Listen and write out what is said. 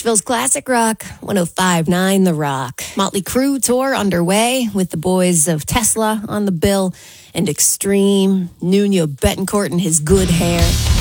Nashville's classic rock, 105.9 The Rock. Motley Crue tour underway with the boys of Tesla on the bill and Extreme, Nuno Betancourt and his good hair.